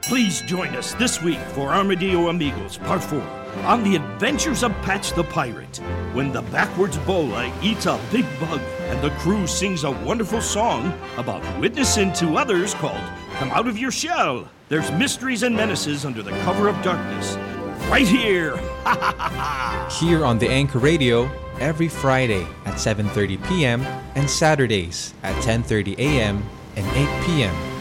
Please join us this week for Armadillo Amigos Part 4 on the adventures of Patch the Pirate, when the backwards bola eats a big bug and the crew sings a wonderful song about witnessing to others called Come Out of Your Shell. There's mysteries and menaces under the cover of darkness. Right here! Here on the Anchor Radio, every Friday at 7:30 p.m. and Saturdays at 10:30 a.m. and 8 p.m.